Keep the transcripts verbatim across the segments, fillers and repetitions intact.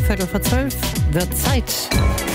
Viertel vor zwölf wird Zeit.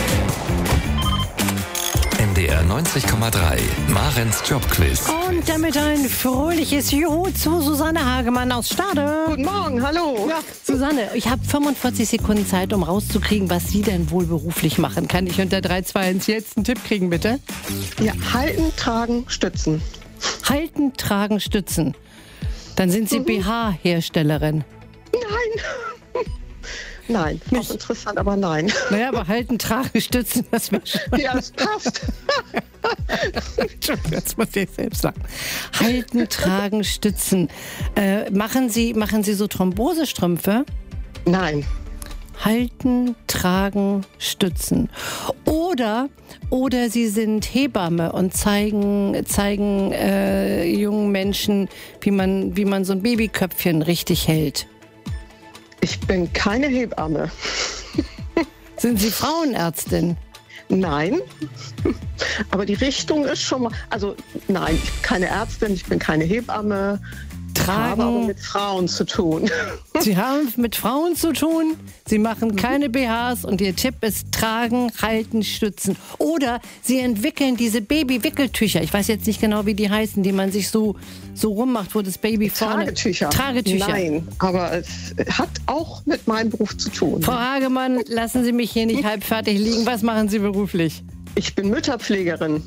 N D R neunzig Komma drei, Marens Jobquiz. Und damit ein fröhliches Juhu zu Susanne Hagemann aus Stade. Guten Morgen, hallo. Ja, Susanne, ich habe fünfundvierzig Sekunden Zeit, um rauszukriegen, was Sie denn wohl beruflich machen. Kann ich unter drei zwei eins jetzt einen Tipp kriegen, bitte? Ja, halten, tragen, stützen. Halten, tragen, stützen. Dann sind Sie Mhm. B H-Herstellerin. Nein. Nein, Nicht. auch interessant, aber nein. Naja, aber halten, tragen, stützen, das wäre schon... Ja, das passt. Entschuldigung, das muss ich selbst sagen. Halten, tragen, stützen. Äh, machen Sie, machen Sie so Thrombosestrümpfe? Nein. Halten, tragen, stützen. Oder, oder Sie sind Hebamme und zeigen, zeigen äh, jungen Menschen, wie man, wie man so ein Babyköpfchen richtig hält. Ich bin keine Hebamme. Sind Sie Frauenärztin? Nein. Aber die Richtung ist schon mal... Also nein, ich bin keine Ärztin, ich bin keine Hebamme. Ich habe aber Tragen. mit Frauen zu tun. Sie haben mit Frauen zu tun, Sie machen keine B Hs und Ihr Tipp ist tragen, halten, stützen. Oder Sie entwickeln diese Baby-Wickeltücher. Ich weiß jetzt nicht genau, wie die heißen, die man sich so, so rummacht, wo das Baby vorne... Tragetücher. Tragetücher. Nein, aber es hat auch mit meinem Beruf zu tun. Frau Hagemann, lassen Sie mich hier nicht halb fertig liegen. Was machen Sie beruflich? Ich bin Mütterpflegerin.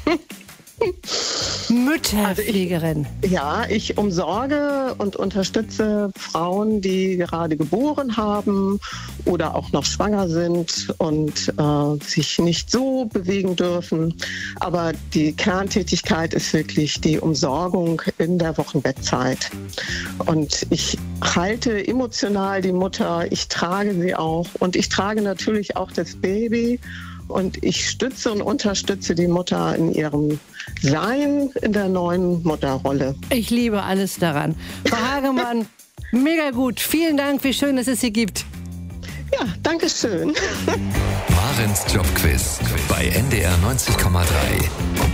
Mütterpflegerin. Ja, ich umsorge und unterstütze Frauen, die gerade geboren haben oder auch noch schwanger sind und äh, sich nicht so bewegen dürfen. Aber die Kerntätigkeit ist wirklich die Umsorgung in der Wochenbettzeit. Und ich halte emotional die Mutter, ich trage sie auch und ich trage natürlich auch das Baby. Und ich stütze und unterstütze die Mutter in ihrem Sein in der neuen Mutterrolle. Ich liebe alles daran. Frau Hagemann, mega gut. Vielen Dank, wie schön, dass es Sie gibt. Ja, danke schön. Marens Jobquiz bei N D R neunzig Komma drei.